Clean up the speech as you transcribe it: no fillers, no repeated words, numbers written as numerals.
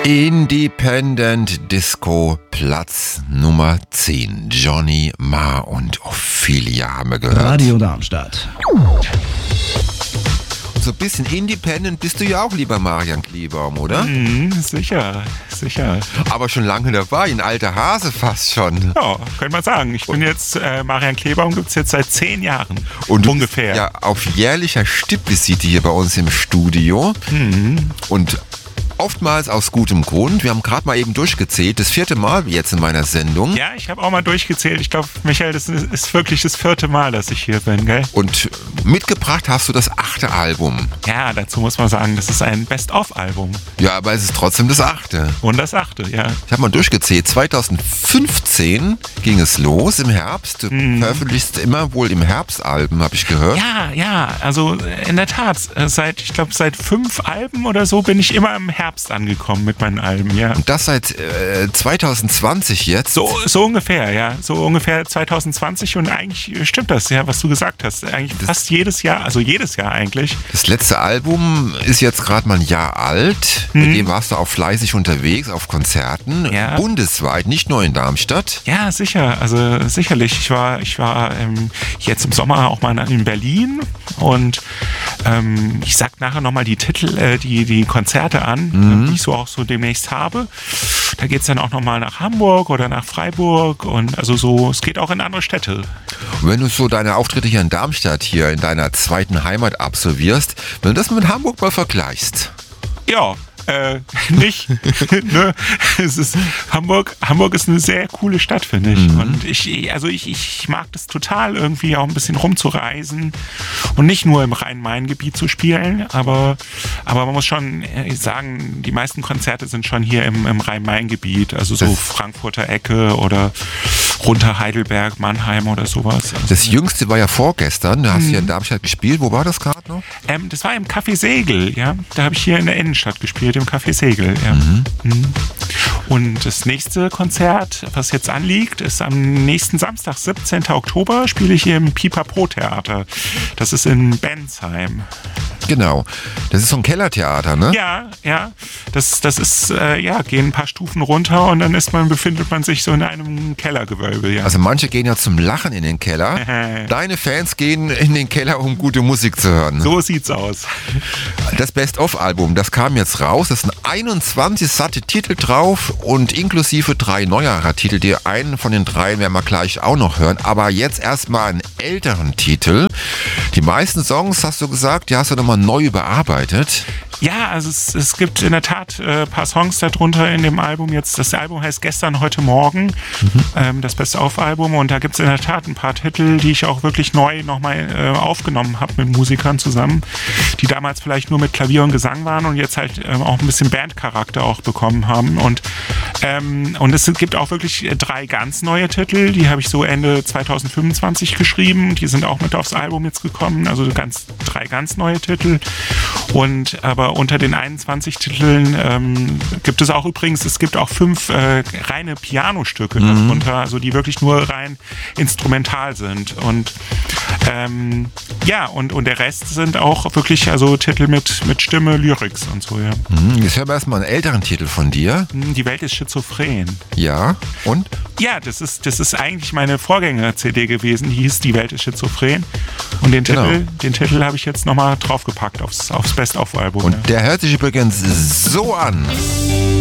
Independent Disco Platz Nummer 10. Johnny Marr und Ophelia haben wir gehört. Radio Darmstadt. So ein bisschen independent bist du ja auch, lieber Marian Kleebaum, oder? Sicher. Aber schon lange dabei, ein alter Hase fast schon. Ja, könnte man sagen. Ich bin jetzt, Marian Kleebaum gibt es jetzt seit 10 Jahren. Und ungefähr. Ja, auf jährlicher Stippvisite hier bei uns im Studio. Und oftmals aus gutem Grund. Wir haben gerade mal eben durchgezählt, das 4. Mal jetzt in meiner Sendung. Ja, ich habe auch mal durchgezählt. Ich glaube, Michael, das ist wirklich das 4. Mal, dass ich hier bin, gell? Und mitgebracht hast du das 8. Album. Ja, dazu muss man sagen, das ist ein Best-of-Album. Ja, aber es ist trotzdem das 8. Und das 8., ja. Ich habe mal durchgezählt, 2015 ging es los im Herbst. Du veröffentlichst immer wohl im Herbst Alben, habe ich gehört. Ja, also in der Tat, seit 5 Alben oder so bin ich immer im Herbst angekommen mit meinen Alben, ja. Und das seit 2020 jetzt? So ungefähr, ja. So ungefähr 2020 und eigentlich stimmt das, ja, was du gesagt hast. Eigentlich fast jedes Jahr, also jedes Jahr eigentlich. Das letzte Album ist jetzt gerade mal ein Jahr alt. Mit dem warst du auch fleißig unterwegs auf Konzerten. Ja. Bundesweit, nicht nur in Darmstadt. Ja, sicher. Also sicherlich. Ich war jetzt im Sommer auch mal in Berlin und ich sag nachher nochmal die Titel, die Konzerte an, die ich so demnächst habe. Da geht es dann auch nochmal nach Hamburg oder nach Freiburg und also so, es geht auch in andere Städte. Und wenn du so deine Auftritte hier in Darmstadt, hier in deiner zweiten Heimat absolvierst, wenn du das mit Hamburg mal vergleichst. Ja. Nicht. Ne? Es ist Hamburg ist eine sehr coole Stadt, finde ich. Und ich mag das total, irgendwie auch ein bisschen rumzureisen und nicht nur im Rhein-Main-Gebiet zu spielen, aber man muss schon sagen, die meisten Konzerte sind schon hier im Rhein-Main-Gebiet, also so Frankfurter Ecke oder runter Heidelberg, Mannheim oder sowas. Also das Jüngste war ja vorgestern, da hast du hier in Darmstadt gespielt. Wo war das gerade noch? Das war im Café Segel, ja. Da habe ich hier in der Innenstadt gespielt, im Café Segel, ja. Und das nächste Konzert, was jetzt anliegt, ist am nächsten Samstag, 17. Oktober, spiele ich hier im Pipapo-Theater. Das ist in Bensheim. Genau. Das ist so ein Kellertheater, ne? Ja. Das ist, gehen ein paar Stufen runter und dann befindet man sich so in einem Kellergewölbe, ja. Also manche gehen ja zum Lachen in den Keller. Deine Fans gehen in den Keller, um gute Musik zu hören. So sieht's aus. Das Best-of-Album, das kam jetzt raus. Das sind 21 satte Titel drauf und inklusive 3 neuerer Titel. Einen von den 3 werden wir gleich auch noch hören. Aber jetzt erstmal einen älteren Titel. Die meisten Songs, hast du gesagt, die hast du nochmal neu überarbeitet. Ja, also es gibt in der Tat ein paar Songs darunter in dem Album jetzt. Das Album heißt Gestern, heute, morgen, das Best-of-Album. Und da gibt es in der Tat ein paar Titel, die ich auch wirklich neu nochmal aufgenommen habe mit Musikern zusammen, die damals vielleicht nur mit Klavier und Gesang waren und jetzt halt auch ein bisschen Bandcharakter auch bekommen haben. Und es gibt auch wirklich 3 ganz neue Titel, die habe ich so Ende 2025 geschrieben. Die sind auch mit aufs Album jetzt gekommen, also 3 ganz neue Titel. Aber unter den 21 Titeln gibt es auch übrigens, es gibt auch 5 reine Pianostücke darunter, also die wirklich nur rein instrumental sind. Und und der Rest sind auch wirklich also Titel mit Stimme, Lyrics und so, ja. Jetzt hören wir erstmal einen älteren Titel von dir. Die Welt ist schizophren. Ja, und? Ja, das ist eigentlich meine Vorgänger-CD gewesen, die hieß Die Welt ist schizophren. Und den Titel habe ich jetzt nochmal draufgepackt aufs Best-of-Album. Und der hört sich übrigens so an.